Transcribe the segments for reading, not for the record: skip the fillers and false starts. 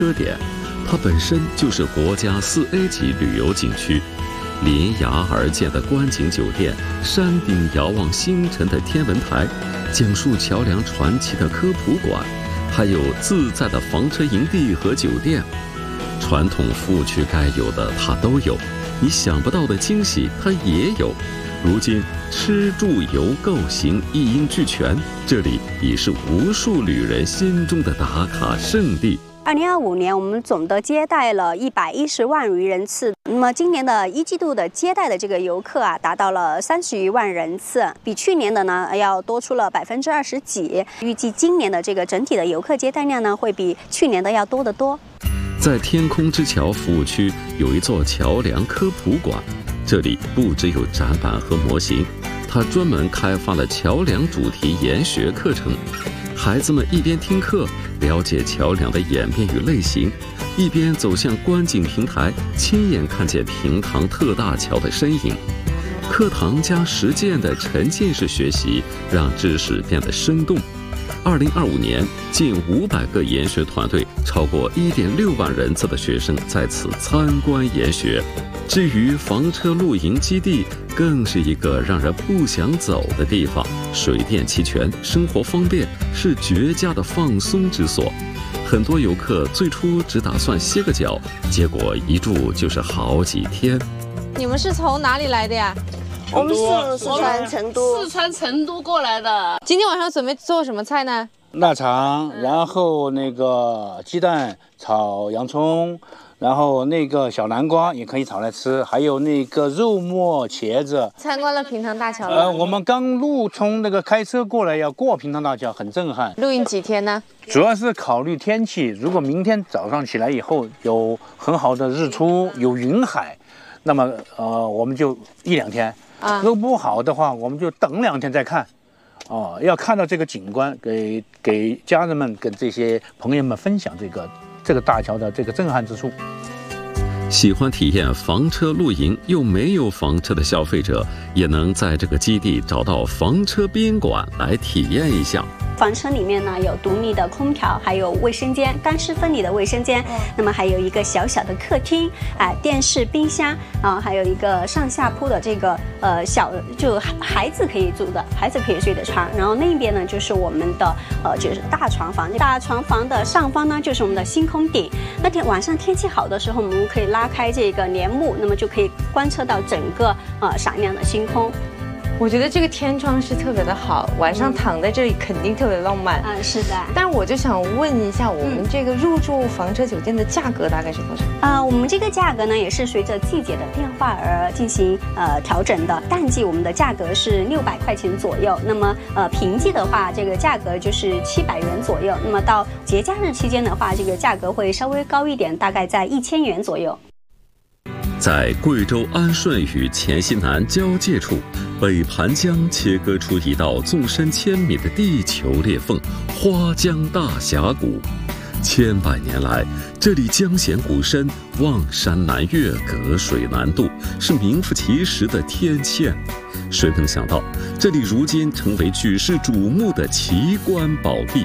车点，它本身就是国家4A 级旅游景区。连崖而建的观景酒店，山顶遥望星辰的天文台，讲述桥梁传奇的科普馆，还有自在的房车营地和酒店。传统服务区该有的它都有，你想不到的惊喜它也有。如今吃住游购行一应俱全，这里已是无数旅人心中的打卡圣地。 2025年，我们总的接待了110万余人次。那么今年的一季度的接待的这个游客啊，达到了30余万人次，比去年的呢要多出了20%几。预计今年的这个整体的游客接待量呢，会比去年的要多得多。 在天空之桥服务区有一座桥梁科普馆，这里不只有展板和模型，它专门开发了桥梁主题研学课程。孩子们一边听课，了解桥梁的演变与类型，一边走向观景平台，亲眼看见平塘特大桥的身影。课堂加实践的沉浸式学习，让知识变得生动。2025年，近500个研学团队，超过1.6万人次的学生在此参观研学。至于房车露营基地，更是一个让人不想走的地方。水电齐全，生活方便，是绝佳的放松之所。很多游客最初只打算歇个脚，结果一住就是好几天。 你们是从哪里来的呀？ 我们是四川成都， 四川成都过来的。 今天晚上准备做什么菜呢？ 腊肠，然后那个鸡蛋炒洋葱，然后那个小南瓜也可以炒来吃，还有那个肉末茄子。 参观了平塘大桥了。 我们刚从那个开车过来，要过平塘大桥，很震撼。 露营几天呢？ 主要是考虑天气，如果明天早上起来以后有很好的日出，有云海，那么我们就1-2天。如果不好的话，我们就等2天再看。要看到这个景观，给家人们跟这些朋友们分享这个大桥的这个震撼之处。 喜欢体验房车露营又没有房车的消费者，也能在这个基地找到房车宾馆来体验一下。 房车里面呢有独立的空调，还有卫生间，干湿分离的卫生间。那么还有一个小小的客厅，电视、冰箱，还有一个上下铺的这个就孩子可以住的，孩子可以睡的床。然后那边呢就是我们的就是大床房，大床房的上方呢就是我们的星空顶。那晚上天气好的时候，我们可以拉开这个帘幕，那么就可以观测到整个闪亮的星空。 我觉得这个天窗是特别的好，晚上躺在这里肯定特别浪漫。 是的。 但我就想问一下，我们这个入住房车酒店的价格大概是多少？ 我们这个价格呢也是随着季节的变化而进行调整的。淡季我们的价格是600块钱左右，那么平季的话，这个价格就是700元左右。那么到节假日期间的话，这个价格会稍微高一点，大概在1000元左右。 在贵州安顺与黔西南交界处，北盘江切割出一道纵深1000米的地球裂缝——花江大峡谷。千百年来，这里江险谷深，望山难越，隔水难渡，是名副其实的天堑。谁能想到，这里如今成为举世瞩目的奇观宝地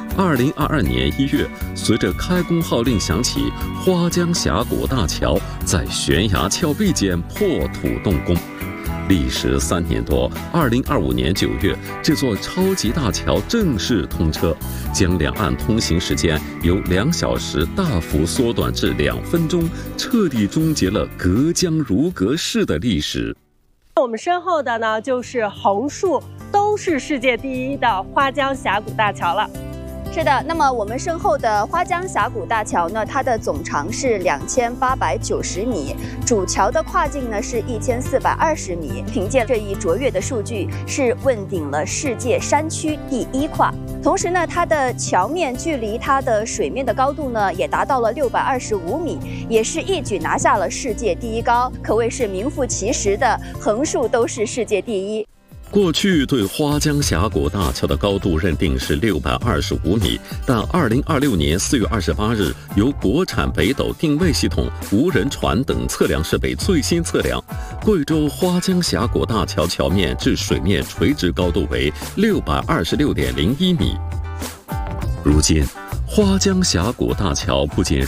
？2022年1月，随着开工号令响起，花江峡谷大桥在悬崖峭壁间破土动工。历时3年多，2025年9月，这座超级大桥正式通车，将两岸通行时间由2小时大幅缩短至2分钟，彻底终结了隔江如隔世的历史。 我们身后的呢，就是横竖都是世界第一的花江峡谷大桥了。 是的，那么我们身后的花江峡谷大桥呢，它的总长是2890米，主桥的跨径呢是1420米。凭借这一卓越的数据，是问鼎了世界山区第1跨。同时呢，它的桥面距离它的水面的高度呢，也达到了625米，也是一举拿下了世界第1高，可谓是名副其实的横竖都是世界第一。 过去对花江峡谷大桥的高度认定是625米，但2026年4月28日，由国产北斗定位系统、无人船等测量设备最新测量，贵州花江峡谷大桥桥面至水面垂直高度为626.01米。如今， 花江峡谷大桥不仅